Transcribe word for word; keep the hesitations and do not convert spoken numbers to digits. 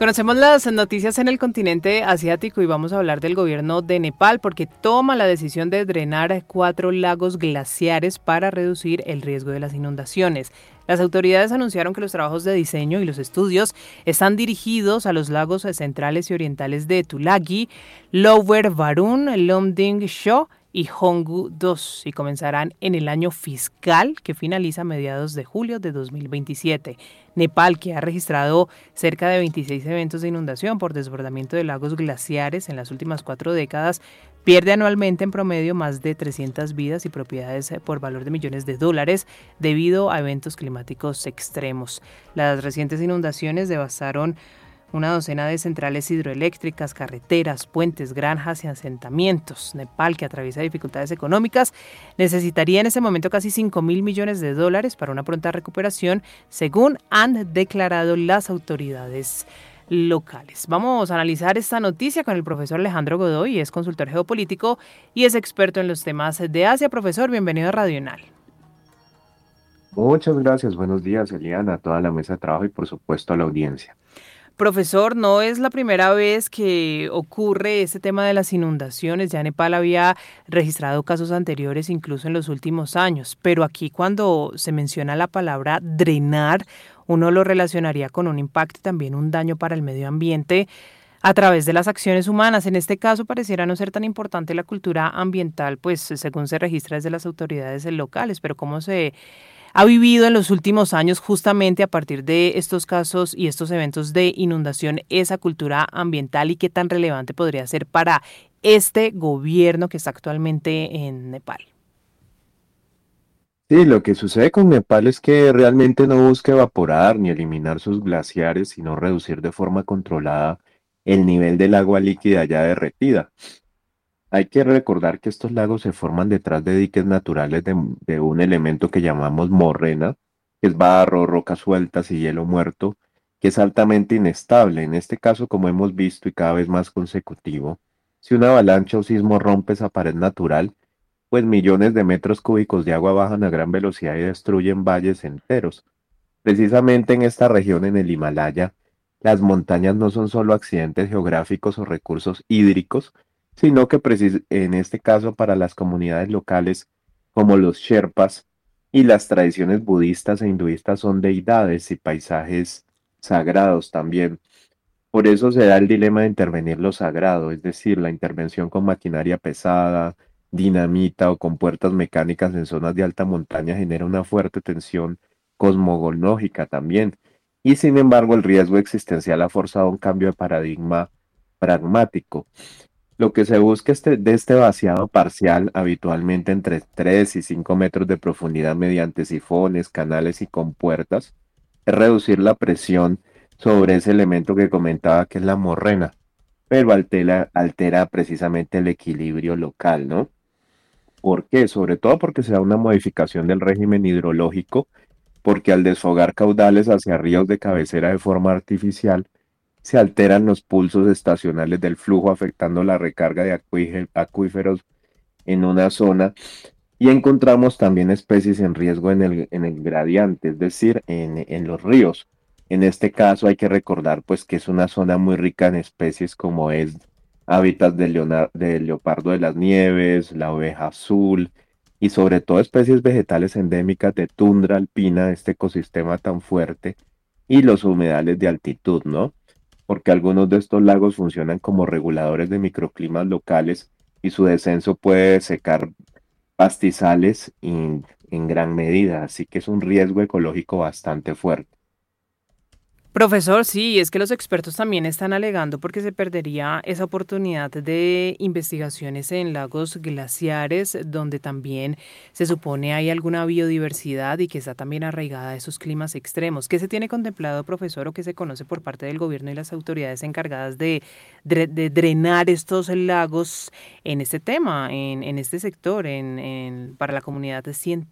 Conocemos las noticias en el continente asiático y vamos a hablar del gobierno de Nepal porque toma la decisión de drenar cuatro lagos glaciares para reducir el riesgo de las inundaciones. Las autoridades anunciaron que los trabajos de diseño y los estudios están dirigidos a los lagos centrales y orientales de Tulagi, Lower Barun, Lomding Sho y Honggu dos y comenzarán en el año fiscal que finaliza a mediados de julio de dos mil veintisiete. Nepal, que ha registrado cerca de veintiséis eventos de inundación por desbordamiento de lagos glaciares en las últimas cuatro décadas, pierde anualmente en promedio más de trescientas vidas y propiedades por valor de millones de dólares debido a eventos climáticos extremos. Las recientes inundaciones devastaron una docena de centrales hidroeléctricas, carreteras, puentes, granjas y asentamientos. Nepal, que atraviesa dificultades económicas, necesitaría en ese momento casi cinco mil millones de dólares para una pronta recuperación, según han declarado las autoridades locales. Vamos a analizar esta noticia con el profesor Alejandro Godoy, es consultor geopolítico y es experto en los temas de Asia. Profesor, bienvenido a Radional. Muchas gracias, buenos días, Eliana, a toda la mesa de trabajo y por supuesto a la audiencia. Profesor, no es la primera vez que ocurre este tema de las inundaciones. Ya Nepal había registrado casos anteriores, incluso en los últimos años. Pero aquí cuando se menciona la palabra drenar, uno lo relacionaría con un impacto y también un daño para el medio ambiente a través de las acciones humanas. En este caso pareciera no ser tan importante la cultura ambiental, pues según se registra desde las autoridades locales. Pero ¿cómo se ha vivido en los últimos años justamente a partir de estos casos y estos eventos de inundación esa cultura ambiental y qué tan relevante podría ser para este gobierno que está actualmente en Nepal? Sí, lo que sucede con Nepal es que realmente no busca evaporar ni eliminar sus glaciares, sino reducir de forma controlada el nivel del agua líquida ya derretida. Hay que recordar que estos lagos se forman detrás de diques naturales de, de un elemento que llamamos morrena, que es barro, rocas sueltas y hielo muerto, que es altamente inestable. En este caso, como hemos visto y cada vez más consecutivo, si una avalancha o sismo rompe esa pared natural, pues millones de metros cúbicos de agua bajan a gran velocidad y destruyen valles enteros. Precisamente en esta región, en el Himalaya, las montañas no son solo accidentes geográficos o recursos hídricos, sino que precis- en este caso para las comunidades locales como los Sherpas y las tradiciones budistas e hinduistas son deidades y paisajes sagrados también. Por eso se da el dilema de intervenir lo sagrado, es decir, la intervención con maquinaria pesada, dinamita o con puertas mecánicas en zonas de alta montaña genera una fuerte tensión cosmológica también. Y sin embargo, el riesgo existencial ha forzado un cambio de paradigma pragmático. Lo que se busca este, de este vaciado parcial, habitualmente entre tres y cinco metros de profundidad mediante sifones, canales y compuertas, es reducir la presión sobre ese elemento que comentaba que es la morrena, pero altera, altera precisamente el equilibrio local, ¿no? ¿Por qué? Sobre todo porque se da una modificación del régimen hidrológico, porque al desfogar caudales hacia ríos de cabecera de forma artificial, se alteran los pulsos estacionales del flujo, afectando la recarga de acuíge- acuíferos en una zona. Y encontramos también especies en riesgo en el, en el gradiente, es decir, en, en los ríos. En este caso hay que recordar pues que es una zona muy rica en especies como es hábitats del, leonar- del leopardo de las nieves, la oveja azul y sobre todo especies vegetales endémicas de tundra alpina, este ecosistema tan fuerte, y los humedales de altitud, ¿no? Porque algunos de estos lagos funcionan como reguladores de microclimas locales y su descenso puede secar pastizales en, en gran medida, así que es un riesgo ecológico bastante fuerte. Profesor, sí, es que los expertos también están alegando porque se perdería esa oportunidad de investigaciones en lagos glaciares, donde también se supone hay alguna biodiversidad y que está también arraigada a esos climas extremos. ¿Qué se tiene contemplado, profesor, o qué se conoce por parte del gobierno y las autoridades encargadas de, dre- de drenar estos lagos en este tema, en, en este sector, en, en- para la comunidad científica?